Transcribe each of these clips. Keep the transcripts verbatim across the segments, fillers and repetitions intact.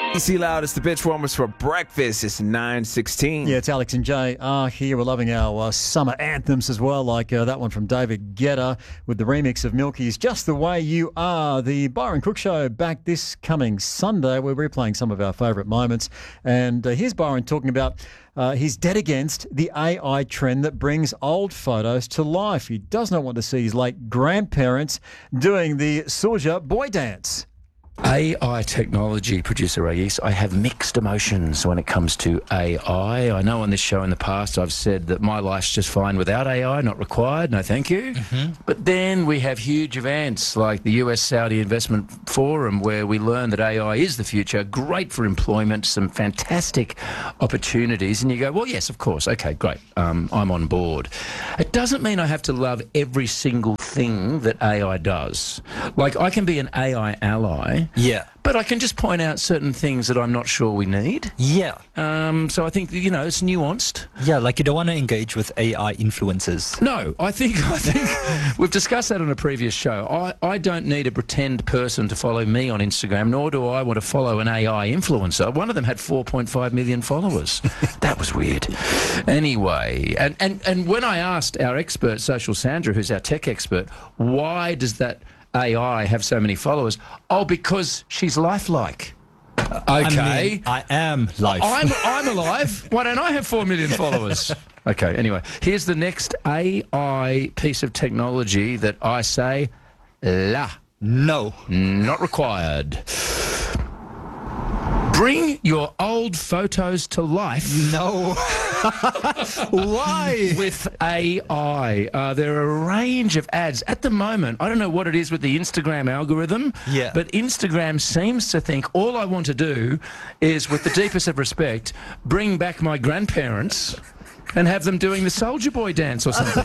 Easy Loud, it's the Bitch Warmers for breakfast. It's nine sixteen. Yeah, it's Alex and Jay are here. We're loving our uh, summer anthems as well, like uh, that one from David Guetta with the remix of Milky's Just the Way You Are. The Byron Cook Show back this coming Sunday. We're replaying some of our favourite moments. And uh, here's Byron talking about uh, he's dead against the A I trend that brings old photos to life. He does not want to see his late grandparents doing the Soulja boy dance. A I technology, producer Rayis, I have mixed emotions when it comes to A I. I know on this show in the past I've said that my life's just fine without A I, not required, no thank you. Mm-hmm. But then we have huge events like the U S Saudi Investment Forum where we learn that A I is the future, great for employment, some fantastic opportunities. And you go, well, yes, of course, okay, great, um, I'm on board. It doesn't mean I have to love every single thing that A I does. Like, I can be an A I ally. Yeah. But I can just point out certain things that I'm not sure we need. Yeah. Um, so I think, you know, it's nuanced. Yeah, like you don't want to engage with A I influencers. No, I think I think we've discussed that on a previous show. I, I don't need a pretend person to follow me on Instagram, nor do I want to follow an A I influencer. One of them had four point five million followers. That was weird. Anyway, and, and, and when I asked our expert, Social Sandra, who's our tech expert, why does that A I have so many followers? Oh, because she's lifelike. Okay. I mean, I am life. I'm, I'm alive. Why don't I have four million followers? Okay, anyway, here's the next A I piece of technology that I say, la. No. Not required. Bring your old photos to life. No. Why? With A I. Uh, there are a range of ads. At the moment, I don't know what it is with the Instagram algorithm, yeah. but Instagram seems to think all I want to do is, with the deepest of respect, bring back my grandparents and have them doing the Soulja Boy dance or something.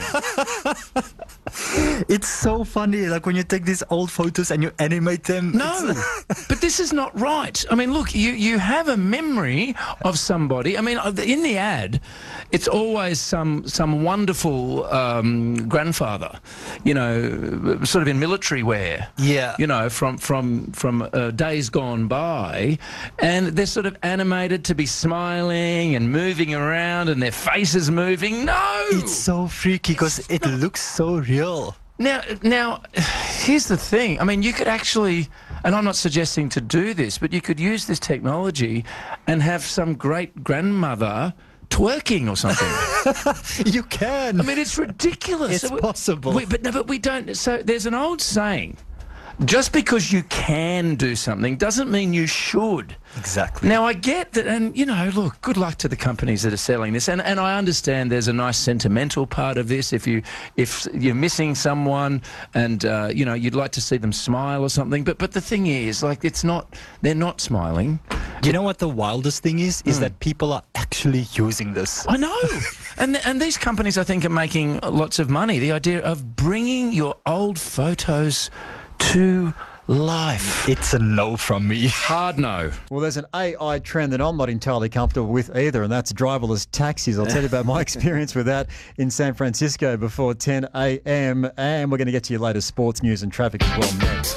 It's so funny, like when you take these old photos and you animate them. No, but this is not right. I mean, look, you, you have a memory of somebody. I mean, in the ad, it's always some some wonderful um, grandfather, you know, sort of in military wear. Yeah. You know, from, from, from uh, days gone by. And they're sort of animated to be smiling and moving around and their faces moving. No! It's so freaky because it looks so real. Now, now, here's the thing. I mean, you could actually, and I'm not suggesting to do this, but you could use this technology and have some great grandmother twerking or something. You can. I mean, it's ridiculous. It's so we, possible. We, but no, but we don't. So there's an old saying. Just because you can do something doesn't mean you should. Exactly. Now, I get that, and, you know, look, good luck to the companies that are selling this. And, and I understand there's a nice sentimental part of this. If, you, if you're missing someone and, uh, you know, you'd like to see them smile or something. But, but the thing is, like, it's not, they're not smiling. You know what the wildest thing is? Is Mm. that people are actually using this. I know. and, and these companies, I think, are making lots of money. The idea of bringing your old photos to life. It's a no from me. Hard no. Well, there's an A I trend that I'm not entirely comfortable with either, and that's driverless taxis. I'll tell you about my experience with that in San Francisco before ten a.m. And we're going to get to your latest sports news and traffic as well next.